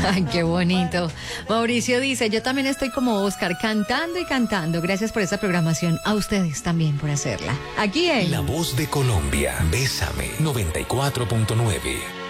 Ay, qué bonito. Mauricio dice, yo también estoy como Oscar, cantando y cantando. Gracias por esta programación. A ustedes también por hacerla. Aquí en La Voz de Colombia. Bésame 94.9.